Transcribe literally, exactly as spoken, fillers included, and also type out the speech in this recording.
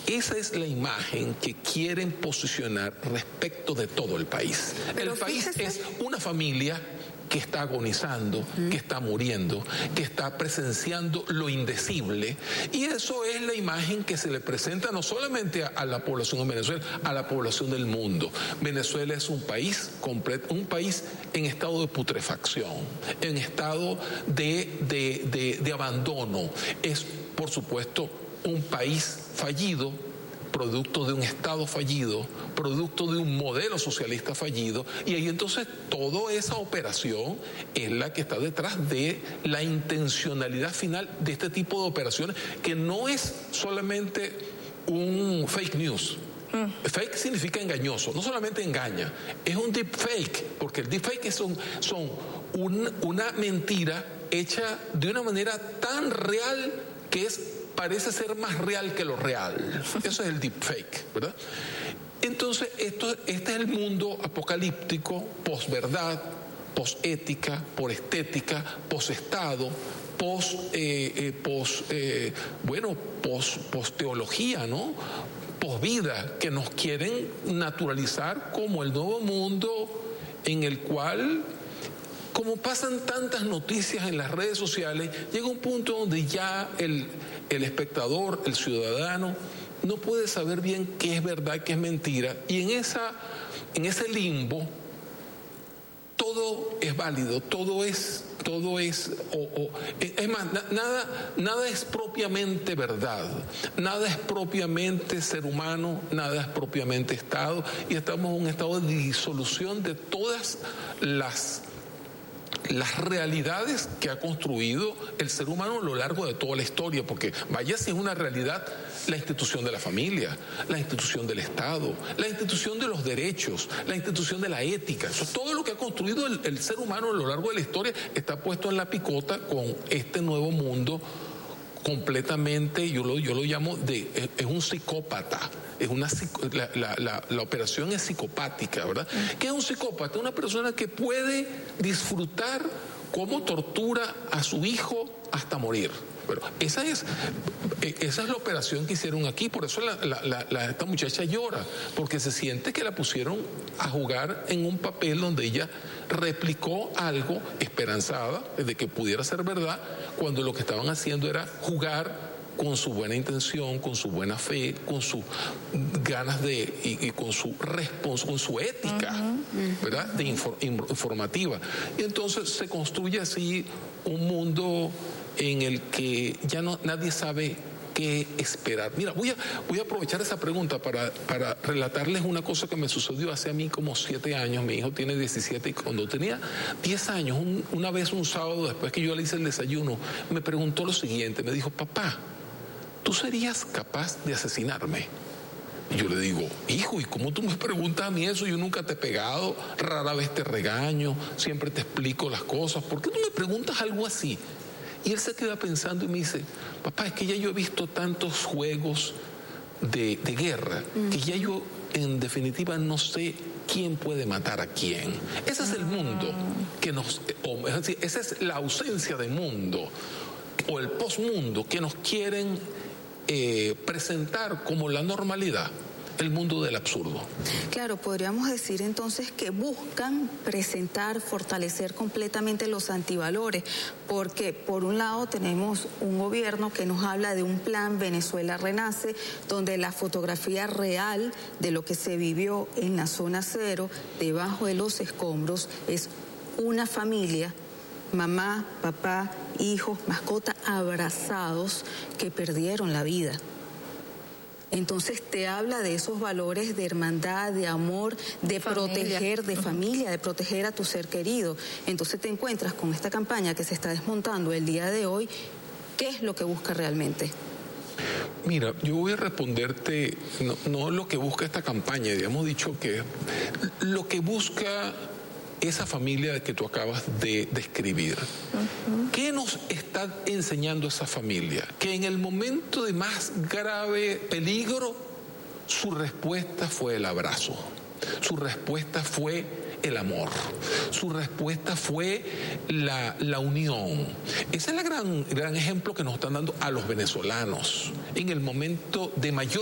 Esa es la imagen que quieren posicionar respecto de todo el país. Pero el país fíjese. Es una familia que está agonizando, mm. que está muriendo, que está presenciando lo indecible, y eso es la imagen que se le presenta no solamente a, a la población de Venezuela, a la población del mundo. Venezuela es un país completo, un país en estado de putrefacción, en estado de, de, de, de abandono. Es, por supuesto, un país fallido, producto de un Estado fallido, producto de un modelo socialista fallido, y ahí entonces toda esa operación es la que está detrás de la intencionalidad final de este tipo de operaciones, que no es solamente un fake news. Mm. Fake significa engañoso, no solamente engaña, es un deep fake, porque el deep fake son, son un, una mentira hecha de una manera tan real que es parece ser más real que lo real. Eso es el deepfake, ¿verdad? Entonces, esto, este es el mundo apocalíptico, posverdad, posética, por estética, posestado, pos, eh, eh, pos, eh, bueno, pos, posteología, ¿no? Posvida, que nos quieren naturalizar como el nuevo mundo en el cual, como pasan tantas noticias en las redes sociales, llega un punto donde ya el, el espectador, el ciudadano, no puede saber bien qué es verdad, qué es mentira, y en, esa, en ese limbo todo es válido, todo es, todo es, o, o, es más, na, nada, nada es propiamente verdad, nada es propiamente ser humano, nada es propiamente Estado, y estamos en un estado de disolución de todas las las realidades que ha construido el ser humano a lo largo de toda la historia, porque vaya si es una realidad la institución de la familia, la institución del Estado, la institución de los derechos, la institución de la ética. Eso, todo lo que ha construido el, el ser humano a lo largo de la historia está puesto en la picota con este nuevo mundo completamente, yo lo, yo lo llamo, de, es, es un psicópata. Es una, la, la, la, la operación es psicopática, ¿verdad? ¿Qué es un psicópata? Una persona que puede disfrutar cómo tortura a su hijo hasta morir. Pero esa es, esa es la operación que hicieron aquí. Por eso la, la, la, la, esta muchacha llora, porque se siente que la pusieron a jugar en un papel donde ella replicó algo esperanzada de que pudiera ser verdad, cuando lo que estaban haciendo era jugar con su buena intención, con su buena fe, con sus ganas de, y, y con su respons, con su ética, uh-huh. ¿verdad? De infor, informativa. Y entonces se construye así un mundo en el que ya no nadie sabe qué esperar. Mira, voy a, voy a aprovechar esa pregunta para, para relatarles una cosa que me sucedió hace a mí como siete años. Mi hijo tiene diecisiete, y cuando tenía diez años, un, una vez un sábado, después que yo le hice el desayuno, me preguntó lo siguiente, me dijo: papá, ¿tú serías capaz de asesinarme? Y yo le digo: hijo, ¿y cómo tú me preguntas a mí eso? Yo nunca te he pegado, rara vez te regaño, siempre te explico las cosas. ¿Por qué tú me preguntas algo así? Y él se queda pensando y me dice: papá, es que ya yo he visto tantos juegos de, de guerra, mm. que ya yo en definitiva no sé quién puede matar a quién. Ese es el mundo que nos, o, es decir, esa es la ausencia de mundo, o el posmundo que nos quieren eh, presentar como la normalidad, el mundo del absurdo. Claro, podríamos decir entonces que buscan presentar, fortalecer completamente los antivalores, porque por un lado tenemos un gobierno que nos habla de un plan Venezuela Renace, donde la fotografía real de lo que se vivió en la zona cero, debajo de los escombros, es una familia, mamá, papá, hijos, mascota, abrazados, que perdieron la vida. Entonces te habla de esos valores de hermandad, de amor, de familia. proteger, de familia, de proteger a tu ser querido. Entonces te encuentras con esta campaña que se está desmontando el día de hoy. ¿Qué es lo que busca realmente? Mira, yo voy a responderte, no, no lo que busca esta campaña, habíamos dicho que lo que busca esa familia que tú acabas de describir. Uh-huh. ¿Qué nos está enseñando esa familia? Que en el momento de más grave peligro, su respuesta fue el abrazo, su respuesta fue el amor, su respuesta fue la, la unión. Ese es el gran, gran ejemplo que nos están dando a los venezolanos en el momento de mayor